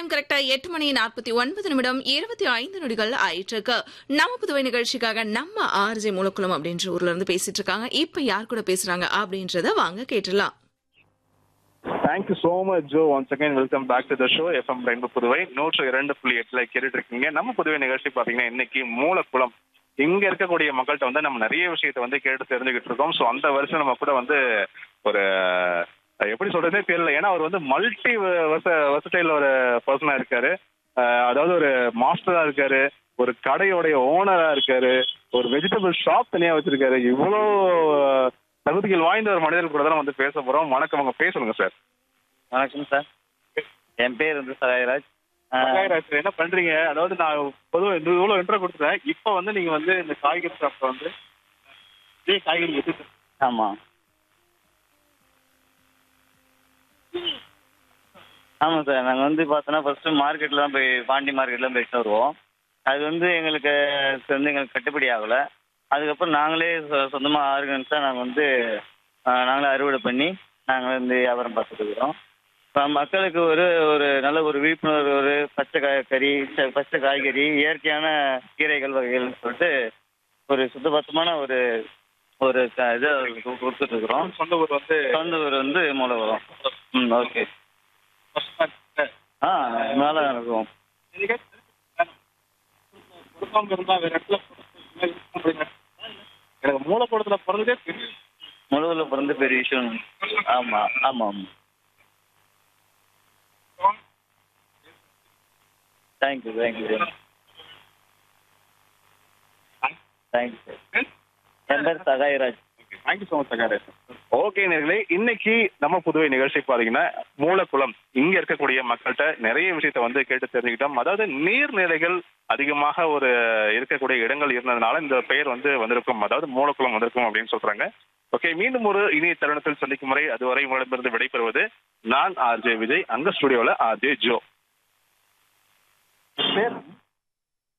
Time கரெக்டா 8:49 25 நொடிகள் ஆயிட்டிருக்கு. நம்ம புதுவை நிகழ்ச்சிக்காக நம்ம ஆர்ஜே மூலக்குளம் அப்படின்ற ஊர்ல இருந்து பேசிட்டு இருக்காங்க. இப்ப யார் கூட பேசுறாங்க அப்படின்றத வாங்க கேட்டுடலாம். Thank you so much Joe. Once again welcome back to the show. FM rainbow Puduvai 102.8 கேட்டுட்டு இருக்கீங்க. நம்ம புதுவை நிகழ்ச்சி பாத்தீங்கன்னா இன்னைக்கு மூலக்குளம் இங்க இருக்கக்கூடிய மக்கள்கிட்ட வந்து நம்ம நிறைய விஷயத்த வந்து கேட்டு தெரிஞ்சுக்கிட்டு இருக்கோம். ஸோ அந்த வருஷம் நம்ம கூட வந்து ஒரு எப்படி சொல்றதே தெரியல. ஏன்னா அவர் வந்து மல்டி வெர்சடைல் ஒரு பர்சனா இருக்காரு. அதாவது ஒரு மாஸ்டரா இருக்காரு, ஒரு கடையோடைய ஓனரா இருக்காரு, ஒரு வெஜிடபிள் ஷாப் தனியா வச்சிருக்காரு. இவ்வளோ தகுதிகள் வாய்ந்த ஒரு மனிதர் கூட தான் வந்து பேச போறோம். வணக்கம், அவங்க பேசணுங்க சார். வணக்கம் சார். என் பேர் வந்து சகாயராஜ். சார் என்ன பண்றீங்க? அதாவது நான் பொதுவாக இவ்வளோ இன்ட்ரோ கொடுத்துட்டேன். இப்போ வந்து நீங்க வந்து இந்த காய்கறி ஷாப்ல வந்து இதே காய்கறி எது? ஆமாம் ஆமாம் சார். நாங்கள் வந்து பார்த்தோன்னா ஃபர்ஸ்ட் மார்க்கெட்டில் தான் போய் பாண்டி மார்க்கெட்டில் போயிட்டு வருவோம். அது வந்து எங்களுக்கு கட்டுப்படி ஆகலை. அதுக்கப்புறம் நாங்களே சொந்தமாக ஆர்கனைஸாக நாங்கள் வந்து நாங்களே அறுவடை பண்ணி நாங்கள் வந்து வியாபாரம் பார்த்துட்டு இருக்கிறோம். இப்போ மக்களுக்கு ஒரு ஒரு நல்ல ஒரு விழிப்புணர்வு, ஒரு பச்சை காய்கறி, இயற்கையான கீரைகள் வகைகள்னு சொல்லிட்டு ஒரு சுத்தபத்தமான ஒரு ஒரு இதை கொடுத்துட்டு இருக்கிறோம். சொந்த ஊர் வந்து மூலவரம். ஓகே. நல்லா இருக்கும். எனக்கு மூலக்கூடத்துல பிறந்ததே பெரிய மூலவரில் பிறந்த பெரிய விஷயம். ஆமாம் ஆமாம். Thank you thank you thank you sir. என் பேர் Sahayaraj. Thank you so much Sahayaraj. Okay நேர்களே, இன்னைக்கு நம்ம புதுவை நிகழ்ச்சி பாத்தீங்கன்னா மூலக்குளம் இங்க இருக்கக்கூடிய மக்கள்கிட்ட நிறைய விஷயத்த வந்து கேட்டு தெரிஞ்சுக்கிட்டோம். அதாவது நீர்நிலைகள் அதிகமாக ஒரு இருக்கக்கூடிய இடங்கள் இருந்ததுனால இந்த பெயர் வந்து வந்திருக்கும், அதாவது மூலக்குளம் வந்திருக்கும் அப்படின்னு சொல்றாங்க. ஓகே, மீண்டும் ஒரு இனிய தருணத்தில் சந்திக்கும் முறை அதுவரை உங்களிடமிருந்து விடைபெறுவது நான் ஆர்ஜே விஜய், அங்க ஸ்டுடியோல ஆர்ஜே ஜோ.